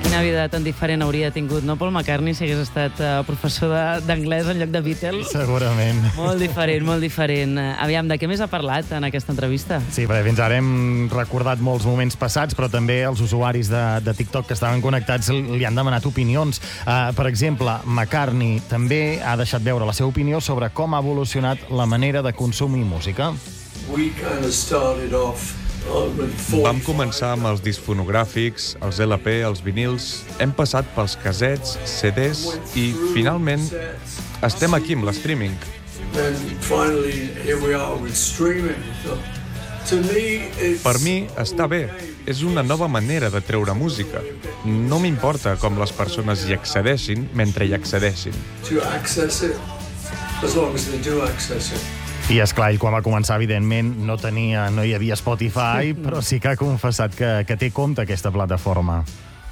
Quina vida tan diferent hauria tingut, no, Paul McCartney, si hagués estat professor d'anglès en lloc de Beatles? Segurament. Molt diferent, molt diferent. Aviam, de què més ha parlat en aquesta entrevista? Sí, perquè fins ara hem recordat molts moments passats, però també els usuaris de TikTok que estaven connectats li han demanat opinions. Per exemple, McCartney també ha deixat veure la seva opinió sobre com ha evolucionat la manera de consumir música. Vam començar amb els discs fonogràfics, els LP, els vinils, hem passat pels casets, CDs i, finalment, estem aquí amb l'streaming. Per mi està bé, és una nova manera de treure música. No m'importa com les persones hi accedeixin mentre hi accedeixin. I, esclar, ell quan va començar, evidentment, no hi havia Spotify, però sí que ha confessat que té compte aquesta plataforma.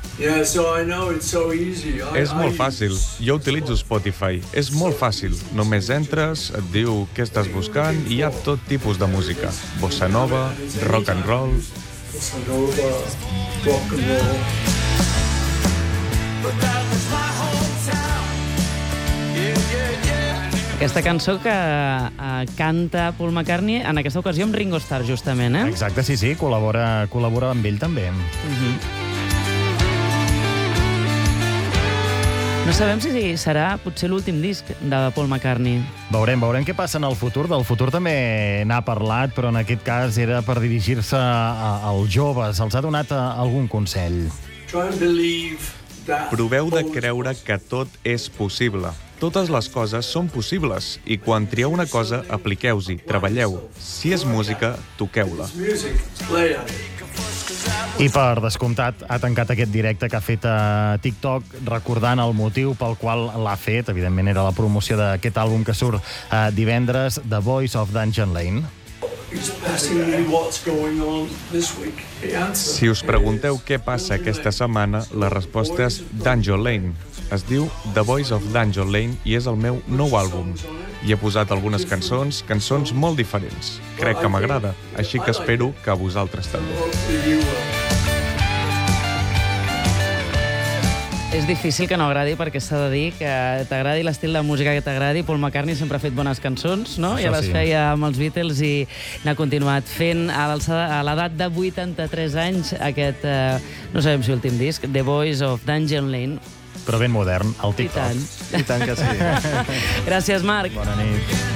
És molt fàcil. Jo utilitzo Spotify. És molt fàcil. Només entres, et diu què estàs buscant i hi ha tot tipus de música. Bossa nova, rock and roll... Aquesta cançó que canta Paul McCartney, en aquesta ocasió amb Ringo Starr, justament, eh? Exacte, sí, col·labora amb ell també. No sabem si serà potser l'últim disc de Paul McCartney. Veurem què passa en el futur. Del futur també n'ha parlat, però en aquest cas era per dirigir-se als joves. Els ha donat algun consell. Proveu de creure que tot és possible. Totes les coses són possibles i quan trieu una cosa, apliqueu-s'hi, treballeu. Si és música, toqueu-la. I per descomptat, ha tancat aquest directe que ha fet a TikTok recordant el motiu pel qual l'ha fet. Evidentment era la promoció d'aquest àlbum que surt divendres, The Voice of Dungeon Lane. Si us pregunteu què passa aquesta setmana, la resposta és Dungeon Lane. Es diu The Voice of Dungeon Lane i és el meu nou àlbum. Hi he posat algunes cançons molt diferents. Crec que m'agrada, així que espero que a vosaltres també. És difícil que no agradi, perquè s'ha de dir que t'agradi l'estil de música que t'agradi. Paul McCartney sempre ha fet bones cançons, no? Ja les feia amb els Beatles i n'ha continuat fent a l'edat de 83 anys aquest, no sabem si últim disc, The Voice of Dungeon Lane. Però ben modern, el TikTok. I tant. I tant que sí. Gràcies, Marc. Bona nit.